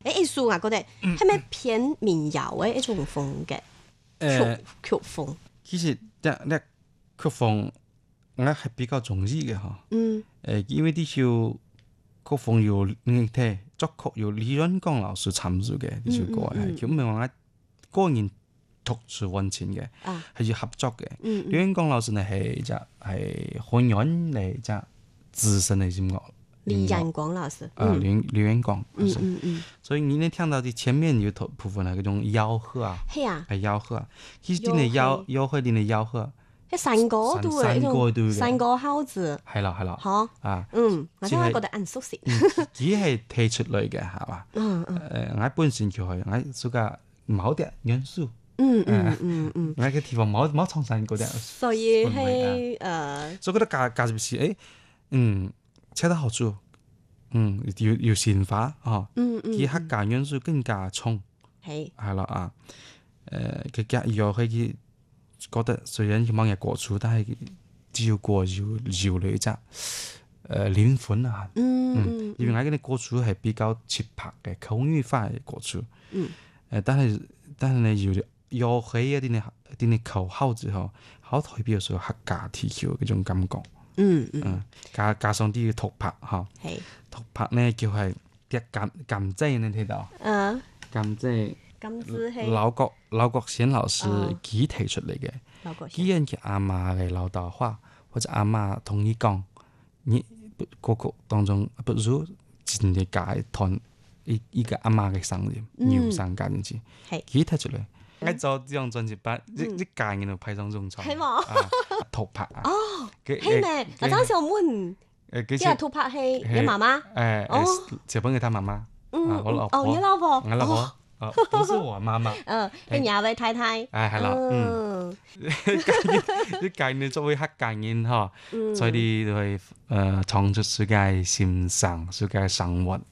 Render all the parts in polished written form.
藝術啊，覺得係咪偏民謠嘅一種風格？曲風。 其實呢曲風我係比較中意嘅嚇。因為呢首曲風有你睇作曲有李元剛老師參與嘅呢首歌係，佢唔係話我個人獨自完成嘅，係要合作嘅。李元剛老師呢係韓語嚟隻資深嘅音樂。 李元光老師， 李元光，所以你能聽到啲前面有部分係嗰種吆喝啊，係吆喝，其實啲嘅吆喝，啲嘅吆喝， 係山歌都係一種山歌口字， 係啦， 嚇，我真係覺得很熟悉， 只係提出嚟嘅係嘛，我本身就係我自家冇啲元素，我嘅地方冇創山嗰啲， 所以係所以覺得價值是恰到好處，有鮮花哦，佢客家元素更加重，係啦啊，佢加又可以覺得雖然冇嘢過處，但係只要過要嚟隻靈魂啊，因為我嗰啲過處係比較切拍嘅口語化嘅過處，但係呢要喺一啲口號之後，好代表咗客家地區嗰種感覺。加上啲土拍嚇，土拍呢叫係啲監製你睇到？監製劉國賢老師佢提出嚟嘅，佢人嘅阿媽嘅老豆話，或者阿媽同你講，你歌曲當中不如真係加彈一個阿媽嘅聲音，牛聲加進去，佢提出嚟。我做呢張專輯版，一家人都派上用場。係嘛？土拍啊！ 係咩？我當時我問，即係土拍係你媽媽？ 寫本給他媽媽。我老婆。 你老婆。 我老婆。不是我媽媽。 係nhà位太太。 係啦。一家人作為客家人呵，所以你都係創出自己嘅心聲，自己嘅生活。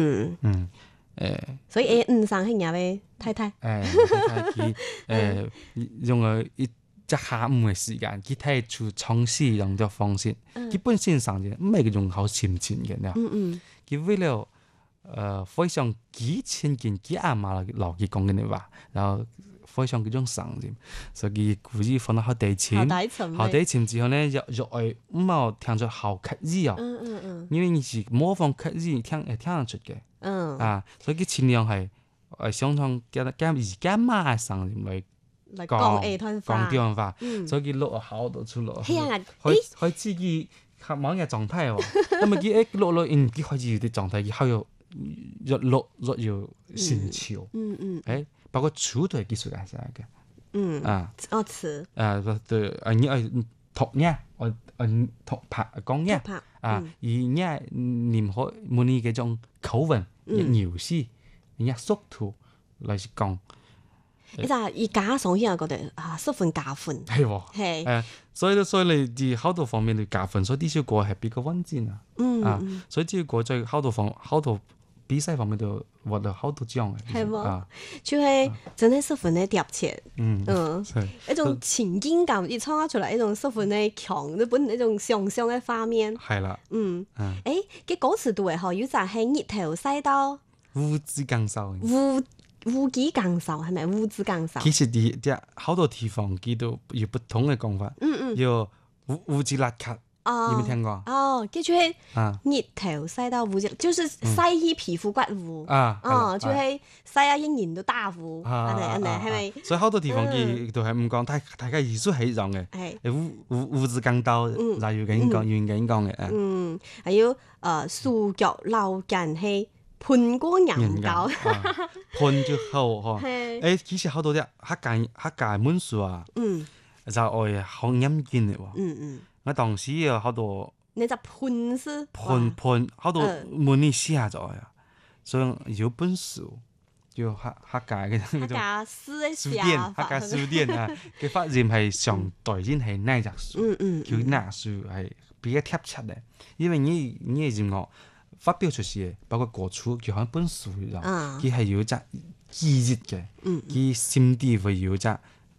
所以唔生係nhà位太太。 太太用咗一下午嘅時間，佢睇出嘗試用咗方式，佢本身上嘅唔係嗰種好深情嘅呢。佢為了非常幾親近佢阿媽留佢講嘅啲話，然後非常嗰種聲音，所以佢故意放到好低沉，好低沉之後呢，又愛唔冇聽出好刻意啊。因為你是模仿刻意聽得出嘅。所以佢盡量係想從而家媽嘅聲音嚟講廣東話，所以佢錄好多出嚟，開始佢合網嘅狀態喎。咁咪佢錄佢開始有啲狀態，佢後又越錄越有線潮。包括詞都係技術家寫嘅。 詞。 對，你係讀嘢，我讀拍講嘢。而嘢念開每呢幾種口吻。描詩，人家速度嚟講， 你就而加上先覺得十分加分， 係喎，所以你喺好多方面都加分，所以呢首歌係比較穩健啊，所以呢首歌在好多比賽方面都獲得好多獎嘅， 係喎，就係真係十分嘅貼切，一種情景感，一創出嚟一種十分嘅強，日本一種想象嘅畫面， 係啦， 嘅歌詞度係有就係日頭西到烏子更瘦， 烏雞更瘦係咪？烏子更瘦， 其實啲好多地方佢都有不同嘅講法，有烏子邋遢。有冇聽過？ 叫做係日頭曬到烏，就是曬起皮膚骨烏。就係曬下仍然都打烏，係咪？ 所以好多地方佢都係唔講，大家意思係一樣嘅。係烏子更到，就要咁講，要咁講嘅。 還有樹腳流緊係盤過人教， 盤就好嗬。其實好多啲客家文書啊，就係好嚴謹嘅喎。我當時有好多， 你就盤是盤好多門你寫咗呀，所以有本書叫客家嘅客家書店，客家書店啊，佢發現係上代先係呢隻書，叫呢書係比較貼切嘅，因為你嘅音樂發表出嚟嘅，包括歌曲，就好似本書一樣，佢係有隻記憶嘅，佢心底會有隻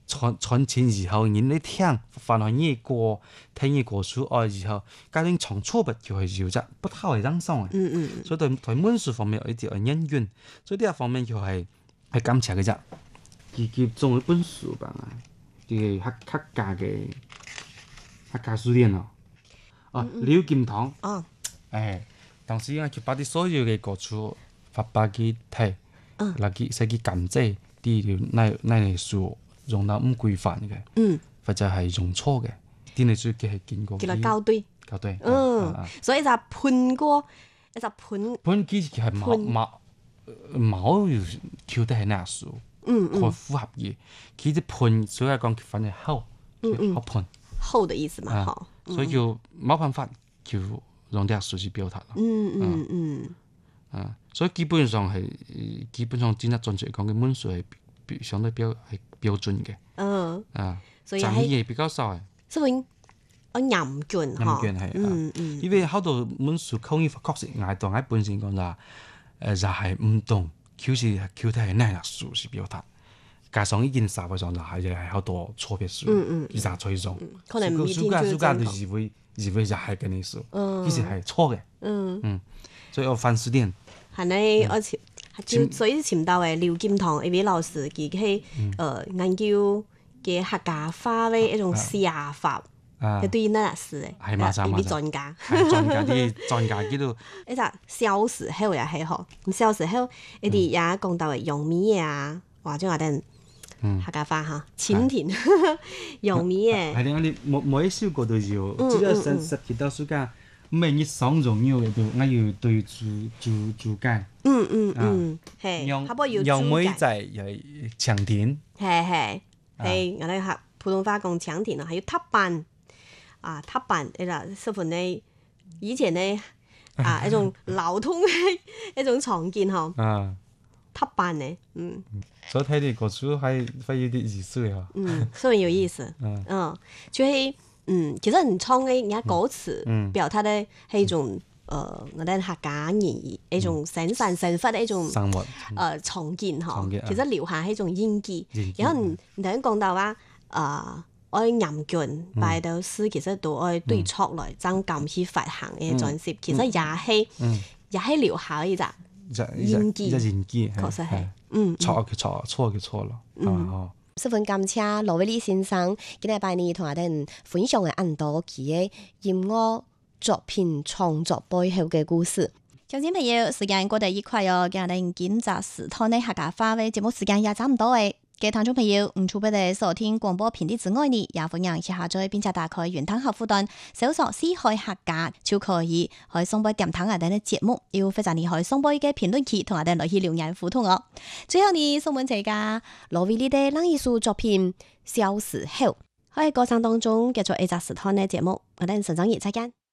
傳前以後，人哋聽，反而嘢過聽嘢過書愛以後，家庭從初不叫係要啫，不透係真相嘅。所以對文書方面有一啲係恩怨，所以呢一方面就係感謝嘅啫。佢做一本書吧，佢客家書店咯。廖金堂。當時佢把啲所有嘅歌曲發俾佢睇，嗱佢使佢感謝啲條那書用得唔規範嘅，或者係用錯嘅，啲你書佢係見過。 叫佢校對。所以就判過，就判其實係冇橋得係那書，佢符合嘅。佢啲判所以講反正好判。 好的意思嘛， 所以就冇辦法叫用啲書去表達咯。所以基本上真係準確講嘅文書係相對係標準嘅。 所以爭議係比較少嘅。 所以我嚴峻係因為好多文書口語確實嗌當喺本身講就係唔同，佢睇係哪書去表達。加上呢件社會上就係好多錯別書，其實最終可能唔一定就暑假就以為就係嗰啲書，其實係錯嘅。所以我反書店係呢，所以尋到嘅廖金堂一位老師，佢係研究嘅客家話嘅一種寫法，佢對於呢個事嘅係啲專家， 專家叫做一隻小時候又係嗬，小時候一啲也講到嘅用米啊，或者話等。客家話嚇，淺田用米嘅。 係你每一首歌都要，只要實際到暑假，每日上重要嘅都我要對注解。 係。 用妹仔又係長田。 係，我哋學普通話講長田啊，係要揼板揼板，師傅呢以前呢一種流通嘅一種常見嗬。揼板呢， 所以睇你個書係有啲意思嘅。 所以有意思。就係其實你唱嘅人家歌詞表達咧係一種我哋客家人一種生活嘅一種常見嗬。其實留下係一種印記。然後你頭先講到話愛嚴峻擺到詩，其實都愛對錯來爭咁去發行嘅轉接，其實也係留下一隻印記，確實係。 錯嘅錯咯。 十分感謝羅偉利先生今日拜你同我哋分享嘅很多佢嘅音樂作品創作背後嘅故事。聽眾朋友，時間過得愉快哦，今日哋今集時段嘅客家話嘅節目時間也差唔多嘅。嘅聽眾朋友，唔錯，俾你收聽廣播頻率之外呢，也歡迎去下載並且打開原湯客戶端，搜索四海客家就可以送播點湯我哋嘅節目，要非常厲害送播嘅評論區同我哋來去留言互動哦。最後呢，送本這個羅偉利的冷藝術作品《小時候》，喺過程當中繼續一集時段嘅節目，我哋上週日再見。